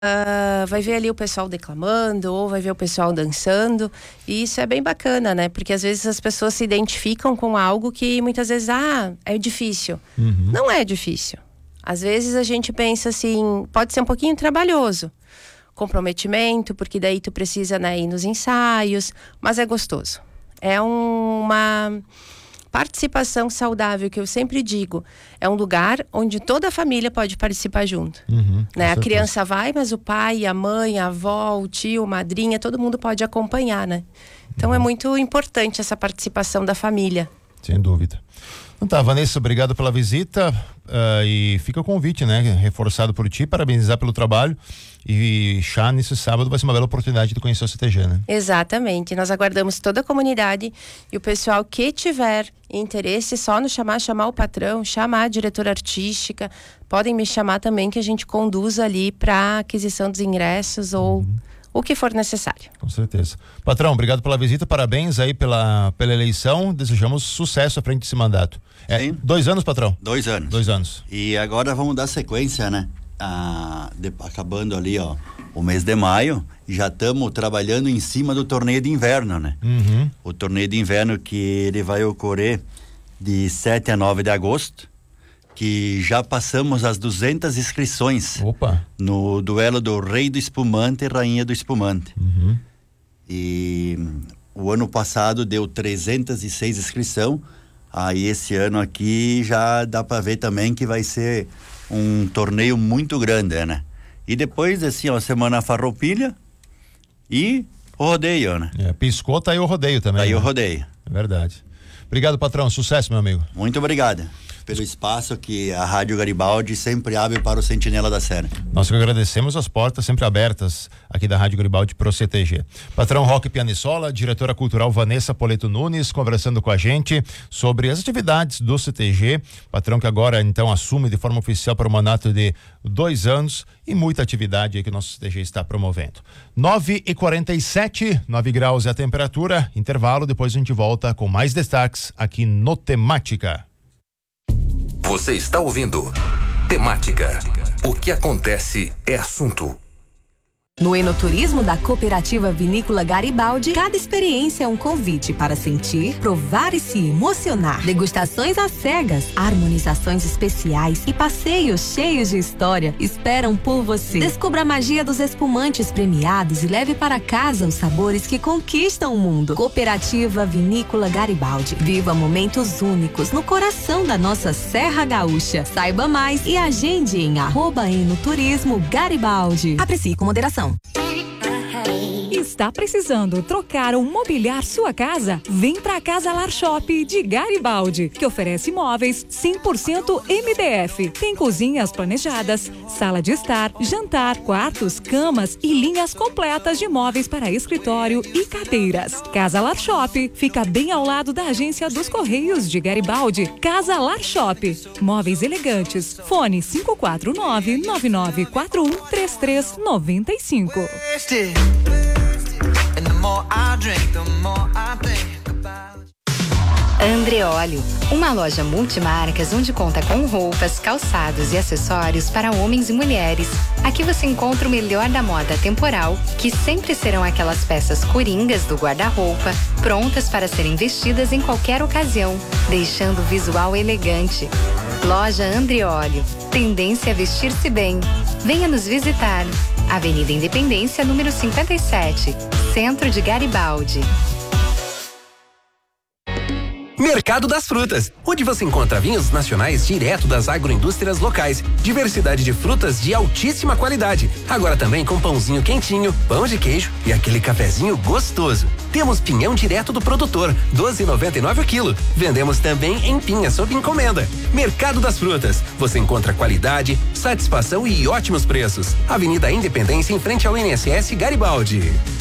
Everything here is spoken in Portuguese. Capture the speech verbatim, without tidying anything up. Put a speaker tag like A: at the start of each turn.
A: Uh, vai ver ali o pessoal declamando ou vai ver o pessoal dançando, e isso é bem bacana, né? Porque às vezes as pessoas se identificam com algo que muitas vezes, ah, é difícil. Uhum. Não é difícil. Às vezes a gente pensa assim, pode ser um pouquinho trabalhoso, comprometimento, porque daí tu precisa, né, ir nos ensaios, mas é gostoso. É um, uma participação saudável, que eu sempre digo, é um lugar onde toda a família pode participar junto. Uhum, né? A criança vai, mas o pai, a mãe, a avó, o tio, a madrinha, todo mundo pode acompanhar, né? Então uhum. é muito importante essa participação da família.
B: Sem dúvida. Então tá, Vanessa, obrigado pela visita, uh, e fica o convite, né, reforçado por ti, parabenizar pelo trabalho, e chá nesse sábado vai ser uma bela oportunidade de conhecer o C T G, né?
A: Exatamente, nós aguardamos toda a comunidade e o pessoal que tiver interesse, só nos chamar, chamar o patrão, chamar a diretora artística, podem me chamar também, que a gente conduz ali para aquisição dos ingressos ou uhum. o que for necessário.
B: Com certeza. Patrão, obrigado pela visita, parabéns aí pela, pela eleição, desejamos sucesso à frente desse mandato. É, dois anos, patrão?
C: Dois anos.
B: Dois anos.
C: E agora vamos dar sequência, né? Ah, de, acabando ali, ó, o mês de maio, já estamos trabalhando em cima do torneio de inverno, né? Uhum. O torneio de inverno que ele vai ocorrer de sete a nove de agosto, que já passamos as duzentas inscrições.
B: Opa.
C: No duelo do Rei do Espumante e Rainha do Espumante. Uhum. E o ano passado deu trezentas e seis inscrições. Aí esse ano aqui já dá para ver também que vai ser um torneio muito grande, né? E depois, assim, ó, semana farroupilha e o rodeio, né?
B: É, piscou, tá aí o rodeio também.
C: Tá aí
B: né?
C: o rodeio.
B: É verdade. Obrigado, patrão. Sucesso, meu amigo.
C: Muito obrigado pelo espaço que a Rádio Garibaldi sempre abre para o Sentinela da Serra.
B: Nós que agradecemos, as portas sempre abertas aqui da Rádio Garibaldi pro C T G. Patrão Roque Pianissola, diretora cultural Vanessa Poleto Nunes, conversando com a gente sobre as atividades do C T G. Patrão que agora então assume de forma oficial para o mandato de dois anos e muita atividade aí que o nosso C T G está promovendo. nove e quarenta e sete, nove graus é a temperatura, intervalo, depois a gente volta com mais destaques aqui no Temática.
D: Você está ouvindo Temática. O que acontece é assunto.
E: No enoturismo da Cooperativa Vinícola Garibaldi, cada experiência é um convite para sentir, provar e se emocionar. Degustações às cegas, harmonizações especiais e passeios cheios de história esperam por você. Descubra a magia dos espumantes premiados e leve para casa os sabores que conquistam o mundo. Cooperativa Vinícola Garibaldi. Viva momentos únicos no coração da nossa Serra Gaúcha. Saiba mais e agende em arroba enoturismo Garibaldi. Aprecie com moderação.
F: Está precisando trocar ou mobiliar sua casa? Vem para a Casa Lar Shop de Garibaldi, que oferece móveis cem por cento M D F. Tem cozinhas planejadas, sala de estar, jantar, quartos, camas e linhas completas de móveis para escritório e cadeiras. Casa Lar Shop fica bem ao lado da agência dos Correios de Garibaldi. Casa Lar Shop. Móveis elegantes. Fone cinco quatro nove, nove nove quatro um, três três nove cinco.
G: Andreolio, uma loja multimarcas onde conta com roupas, calçados e acessórios para homens e mulheres. Aqui você encontra o melhor da moda temporal, que sempre serão aquelas peças coringas do guarda-roupa, prontas para serem vestidas em qualquer ocasião, deixando o visual elegante. Loja Andreolio, tendência a vestir-se bem. Venha nos visitar. Avenida Independência, número cinquenta e sete, Centro de Garibaldi.
D: Mercado das Frutas, onde você encontra vinhos nacionais direto das agroindústrias locais, diversidade de frutas de altíssima qualidade, agora também com pãozinho quentinho, pão de queijo e aquele cafezinho gostoso. Temos pinhão direto do produtor, doze reais e noventa e nove centavos o quilo. Vendemos também em pinha sob encomenda. Mercado das Frutas, você encontra qualidade, satisfação e ótimos preços. Avenida Independência, em frente ao I N S S Garibaldi.